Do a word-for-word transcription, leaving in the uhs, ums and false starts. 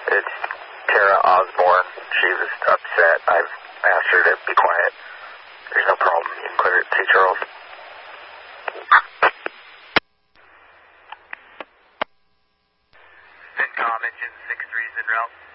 It's Tara Osborne. She was upset. I've asked her to be quiet. There's no problem. You can clear it. T. Charles. CENTCOM engine six three's en route.